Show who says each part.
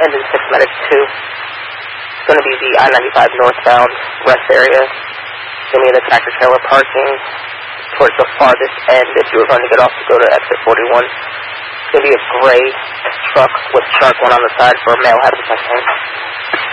Speaker 1: engine 6 medic 2. It's going to be the I-95 northbound rest area. It's going to be in the tractor trailer parking towards the farthest end if you were going to get off to go to exit 41. It's going to be a gray truck with Shark 1 on the side for a male heavy testing.